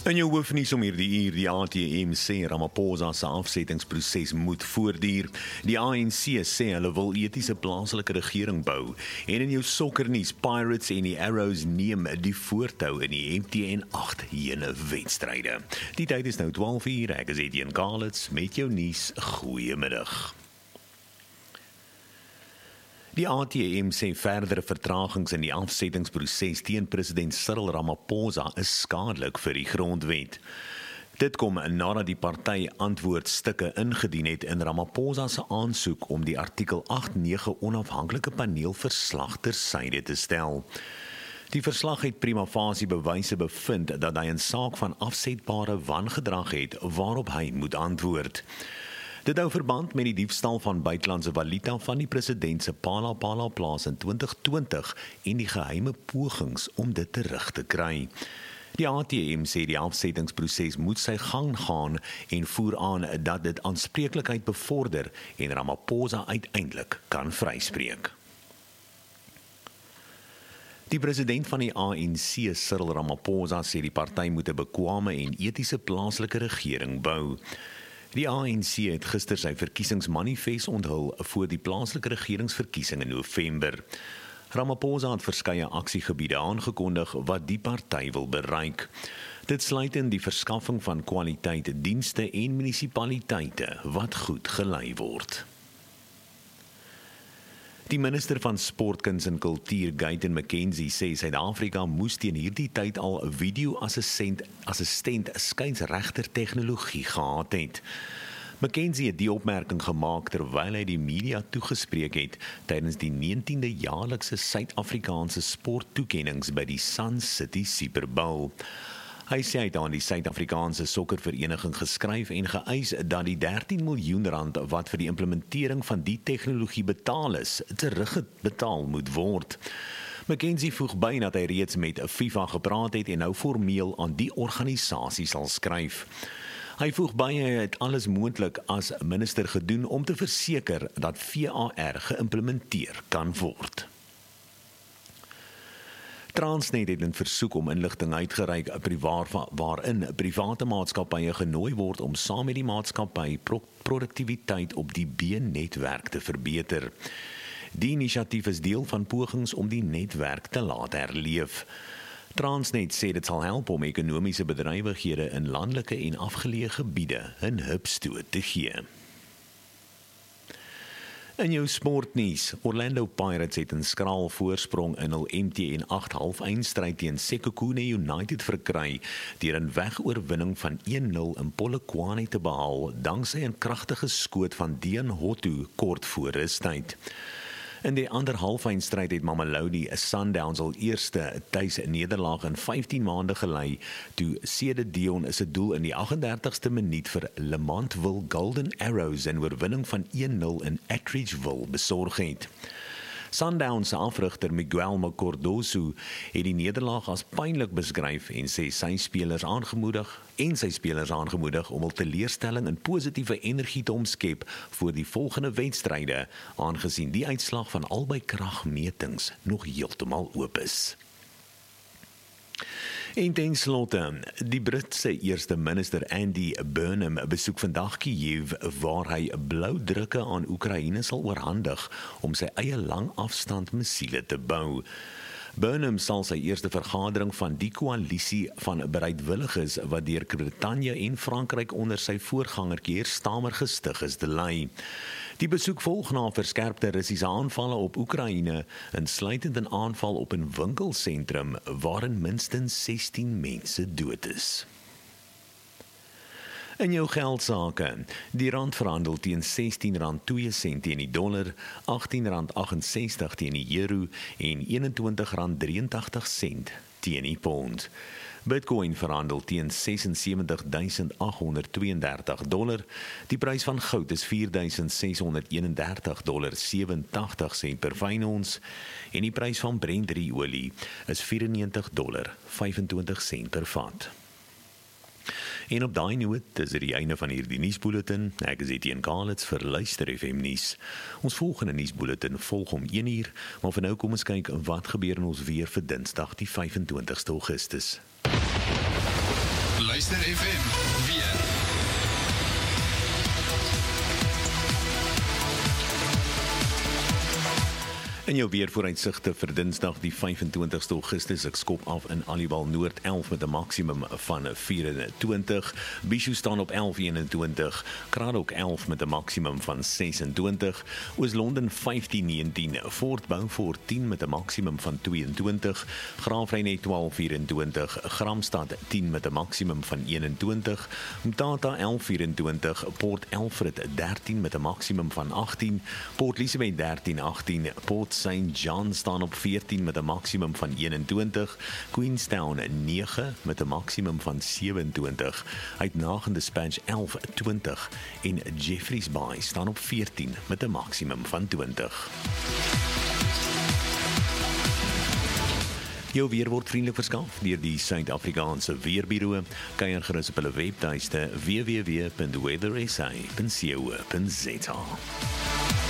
In jou hoofnuus om hierdie uur, die ATM sê Ramaphosa se afsettingsproses moet voortduur. Die ANC sê hulle wil etiese plaaslike regering bou. En in jou sokkernuus, Pirates en die Arrows neem die voortou in die MTN 8 jene wedstryde. Die tyd is nou 12 uur, ek is Etienne Karlitz met jou nuus. Goeiemiddag. Die ATM sê verdere vertragings in die afsettingsproses teen president Cyril Ramaphosa is skadelik vir die grondwet. Dit kom nadat die party antwoordstukke ingedien het in Ramaphosa se aansoek om die artikel 8.9 onafhanklike paneelverslag tersyde te stel. Die verslag het prima facie bewyse bevind dat hy 'n saak van afsetbare wangedrag het waarop hy moet antwoord. Dit hou verband met die diefstal van buitelandse valuta van die president se Phala plaas in 2020 en die geheime pogings om dit terug te kry. Die ATM sê die afsettingsproses moet sy gang gaan en voer aan dat dit aanspreeklikheid bevorder en Ramaphosa uiteindelik kan vryspreek. Die president van die ANC, Cyril Ramaphosa, sê die party moet 'n bekwame en etiese plaaslike regering bou. Die ANC het gister sy verkiesingsmanifest onthul voor die plaaslike regeringsverkiesing in November. Ramaphosa het verskeie aksiegebiede aangekondig wat die party wil bereik. Dit sluit in die verskaffing van kwaliteit dienste en munisipaliteite wat goed gelei word. Die minister van Sport, Kuns en Kultuur, Gayton McKenzie, sê Suid-Afrika moes teen hierdie tyd al 'n video-assistent skeieregter tegnologie gehad het. McKenzie het die opmerking gemaak terwyl hy die media toegespreek het tydens die 19de jaarlikse Suid-Afrikaanse sporttoekennings by die Sun City Super Bowl. Hy sê hy het aan die Suid-Afrikaanse sokkervereniging geskryf en geëis dat die R13 miljoen wat vir die implementering van die tegnologie betaal is, terugbetaal moet word. McKenzie voeg by dat hy reeds met FIFA gepraat het en nou formeel aan die organisasie sal skryf. Hy voeg by hy het alles moontlik as minister gedoen om te verseker dat VAR geïmplementeer kan word. Transnet het 'n versoek om inligting uitgereik waarin private maatskappye genooi word om saam met die maatskappy produktiwiteit op die B-netwerk te verbeter. Die inisiatief is deel van pogings om die netwerk te laat herleef. Transnet sê dit sal help om ekonomiese bedrywighede in landelike en afgeleë gebiede 'n hupstoot te gee. In jou sportnuus, Orlando Pirates het 'n skraal voorsprong in hul MTN 8 halfeindstryd teen Sekhukhune United verkry deur 'n wegoorwinning van 1-0 in Polokwane te behaal danksy 'n kragtige skoot van Dean Hotto kort voor rustyd. In die ander halfeindstryd het Mamelodi Sundowns al eerste tuis nederlaag in 15 maande gelei toe Sede Dion se doel in die 38ste minuut vir Lemantville Golden Arrows 'n oorwinning van 1-0 in Attridgeville besorg het. Sundowns se afrigter Miguel Macordoso het die nederlaag as pynlik beskryf en sê sy spelers aangemoedig om hul teleurstelling in positiewe energie te omskep vir die volgende wedstryde, aangesien die uitslag van albei kragmetings nog heeltemal oop is. En ten slotte, die Britse eerste minister Andy Burnham besoek vandag Kiev waar hy bloudrukke aan Oekraïne sal oorhandig om sy eie langafstand missiele te bou. Burnham sal sy eerste vergadering van die koalisie van bereidwilliges wat deur Brittanje en Frankryk onder sy voorganger Keir Starmer gestig is te lei. Die besoek volg na verskerpte Russiese aanvalle op Oekraïne, insluitend 'n aanval op 'n winkelsentrum waarin minstens 16 mense dood is. In jou geldsaake, die rand verhandel teen R16.02 teen die dollar, R18.68 teen die euro en R21.83 teen die pond. Bitcoin verhandel teen $76,832. Die prys van goud is $4,631,87 per fyn ons en die prys van Brent olie is $94,25 per vat. En op daai noot is dit die einde van hierdie nuusbulletin. Ek is Etienne Karlitz vir Luister FM nuus. Ons volgende nuusbulletin volg om 1:00, maar vir nou kom ons kyk wat gebeur in ons weer vir Dinsdag die 25ste Augustus. Luister FM weer. In jou weervooruitsigte vir Dinsdag die 25ste Augustus, ek skop af in Aliwal Noord 11 met 'n maksimum van 24, Bishu staan op 11:21, Kraddock 11 met 'n maksimum van 26, Oos-London 15:19, Fort Beaufort 10 met 'n maksimum van 22, Graafrenet 12:24, Gramstad 10 met 'n maksimum van 21, Mthatha 11:24, Port Alfred 13 met 'n maksimum van 18, Port Elizabeth 13:18, Port St. John staan op 14 met 'n maksimum van 21, Queenstown 9 met 'n maksimum van 27, Uitnagende Dispatch 11:20 en Jeffreys Bay staan op 14 met 'n maksimum van 20. Jou weer word vriendelik verskaf deur die Suid-Afrikaanse Weerbureau. Kyk gerus op hulle webtuiste www.weathersa.co.za.